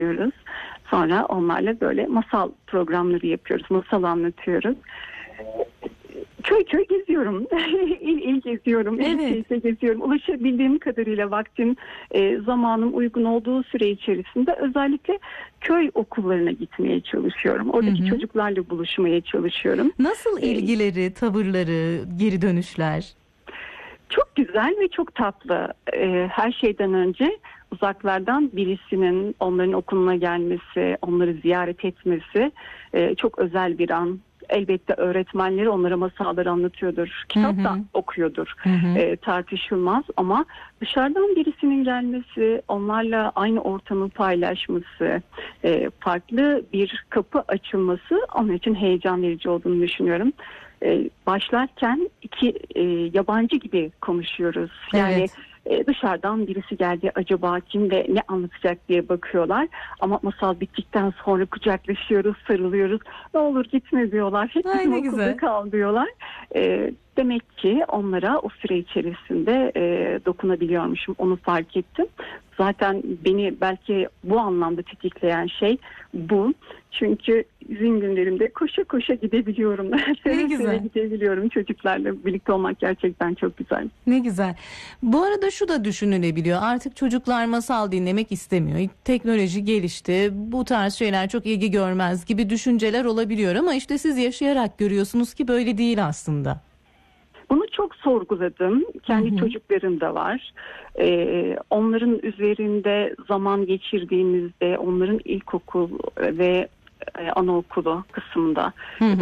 yapıyoruz. Sonra onlarla böyle masal programları yapıyoruz. Masal anlatıyoruz. Köy köy geziyorum. İl geziyorum. Evet. Geziyorum. Ulaşabildiğim kadarıyla vaktim, zamanım uygun olduğu süre içerisinde özellikle köy okullarına gitmeye çalışıyorum. Oradaki çocuklarla buluşmaya çalışıyorum. Nasıl ilgileri, tavırları, geri dönüşler? Çok güzel ve çok tatlı. Her şeyden önce uzaklardan birisinin onların okuluna gelmesi, onları ziyaret etmesi çok özel bir an. Elbette öğretmenleri onlara masallar anlatıyordur, kitap da okuyordur, tartışılmaz. Ama dışarıdan birisinin gelmesi, onlarla aynı ortamı paylaşması, farklı bir kapı açılması onun için heyecan verici olduğunu düşünüyorum. Başlarken iki yabancı gibi konuşuyoruz. Yani Evet. Dışarıdan birisi geldi, acaba kim ve ne anlatacak diye bakıyorlar. Ama masal bittikten sonra kucaklaşıyoruz, sarılıyoruz. Ne olur gitme diyorlar. Hep Ay, bizim ne okulda güzel. kal diyorlar. Demek ki onlara o süre içerisinde dokunabiliyormuşum. Onu fark ettim. Zaten beni belki bu anlamda tetikleyen şey bu. Çünkü izin günlerimde koşa koşa gidebiliyorum. Seve güzel. seve gidebiliyorum. Çocuklarla birlikte olmak gerçekten çok güzel. Ne güzel. Bu arada şu da düşünülebiliyor. Artık çocuklar masal dinlemek istemiyor. Teknoloji gelişti. Bu tarz şeyler çok ilgi görmez gibi düşünceler olabiliyor ama işte siz yaşayarak görüyorsunuz ki böyle değil aslında. Bunu çok sorguladım. Kendi çocuklarım da var. Onların üzerinde zaman geçirdiğimizde onların ilkokul ve anaokulu kısmında